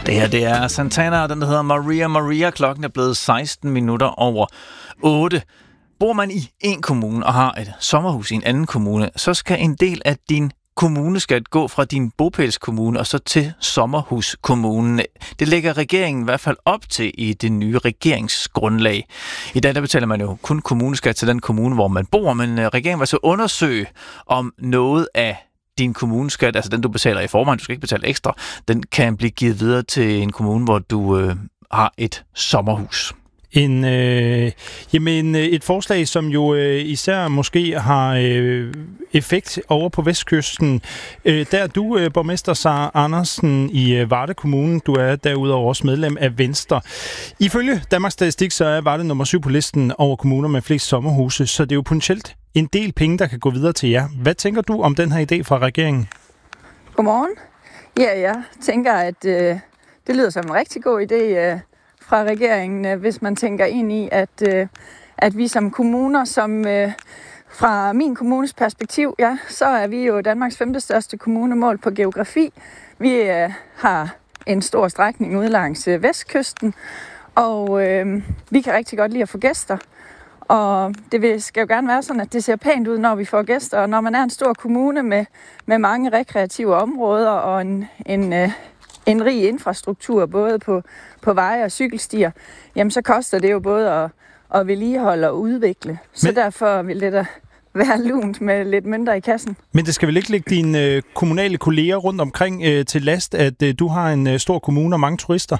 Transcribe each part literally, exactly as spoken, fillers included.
Det her, det er Santana, og den der hedder Maria Maria. Klokken er blevet seksten minutter over otte. Bor man i en kommune og har et sommerhus i en anden kommune, så skal en del af din kommuneskat gå fra din bopælskommune og så til sommerhuskommunen. Det lægger regeringen i hvert fald op til i det nye regeringsgrundlag. I dag der betaler man jo kun kommuneskat til den kommune, hvor man bor, men regeringen vil så undersøge, om noget af din kommuneskat, altså den du betaler i forvejen, du skal ikke betale ekstra, den kan blive givet videre til en kommune, hvor du øh, har et sommerhus. En, øh, jamen et forslag, som jo øh, især måske har øh, effekt over på Vestkysten. Øh, der er du, øh, borgmester Sara Andersen i øh, Varde Kommune. Du er derudover også medlem af Venstre. Ifølge Danmarks Statistik, så er Varde nummer syv på listen over kommuner med flest sommerhuse, så det er jo potentielt en del penge, der kan gå videre til jer. Hvad tænker du om den her idé fra regeringen? Godmorgen. Ja, jeg tænker, at øh, det lyder som en rigtig god idé øh, fra regeringen, hvis man tænker ind i, at, øh, at vi som kommuner, som øh, fra min kommunes perspektiv, ja, så er vi jo Danmarks femte største kommune målt på geografi. Vi øh, har en stor strækning ude langs øh, Vestkysten, og øh, vi kan rigtig godt lide at få gæster. Og det skal jo gerne være sådan, at det ser pænt ud, når vi får gæster. Og når man er en stor kommune med, med mange rekreative områder og en, en, øh, en rig infrastruktur, både på, på veje og cykelstier, jamen så koster det jo både at, at vedligeholde og udvikle. Så men, derfor vil det da være lunt med lidt mindre i kassen. Men det skal vel ikke ligge dine øh, kommunale kolleger rundt omkring øh, til last, at øh, du har en øh, stor kommune og mange turister?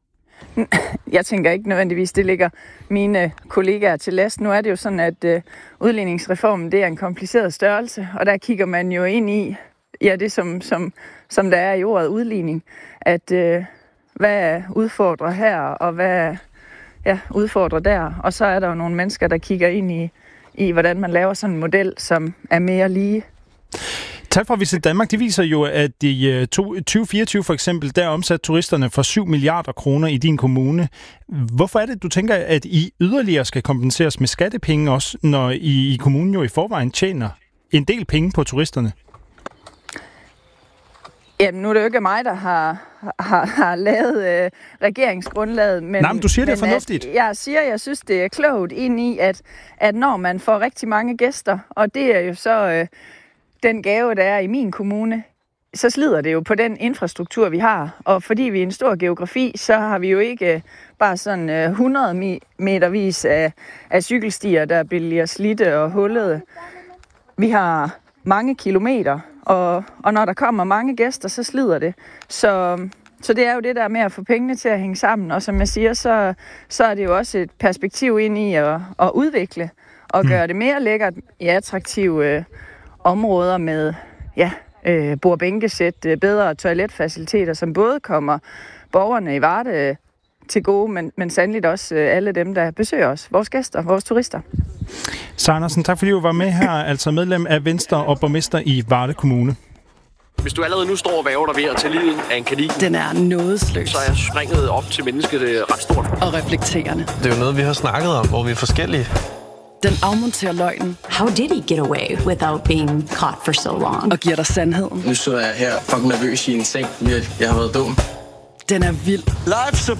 Jeg tænker ikke nødvendigvis, det ligger mine kollegaer til last. Nu er det jo sådan, at øh, udligningsreformen, det er en kompliceret størrelse, og der kigger man jo ind i, ja, det som, som, som der er i ordet udligning, at øh, hvad udfordrer her, og hvad ja, udfordrer der, og så er der jo nogle mennesker, der kigger ind i, i hvordan man laver sådan en model, som er mere lige. Tal fra Visit Danmark, de viser jo, at i tyve fireogtyve for eksempel, der omsat turisterne for syv milliarder kroner i din kommune. Hvorfor er det, du tænker, at I yderligere skal kompenseres med skattepenge også, når I i kommunen jo i forvejen tjener en del penge på turisterne? Jamen, nu er det jo ikke mig, der har, har, har lavet øh, regeringsgrundlaget. Men, Nej, men du siger, det er fornuftigt. At, jeg siger, jeg synes, det er klogt ind i, at, at når man får rigtig mange gæster, og det er jo så øh, den gave, der er i min kommune, så slider det jo på den infrastruktur, vi har. Og fordi vi er en stor geografi, så har vi jo ikke øh, bare sådan øh, hundrede metervis af, af cykelstier, der bliver slidte og hullede. Vi har mange kilometer, og, og når der kommer mange gæster, så slider det. Så, så det er jo det der med at få pengene til at hænge sammen. Og som jeg siger, så, så er det jo også et perspektiv ind i at, at udvikle og gøre mm. det mere lækkert i attraktive øh, områder med ja, øh, bordbænkesæt, øh, bedre toiletfaciliteter, som både kommer borgerne i Varde til gode, men, men sandelig også øh, alle dem, der besøger os, vores gæster, vores turister. Sara Andersen, tak fordi du var med her, altså medlem af Venstre og borgmester i Varde Kommune. Hvis du allerede nu står og væver dig ved at tage livet af en kanin, den er nådesløs. Så er springet op til mennesket ret stort. Og reflekterende. Det er jo noget, vi har snakket om, hvor vi er forskellige. Den afmonterer løgnen. How did he get away without being caught for so long? Og giver dig sandheden. Nu sidder jeg her fucking nervøs i en seng. Jeg har været dum. Den er vild. Live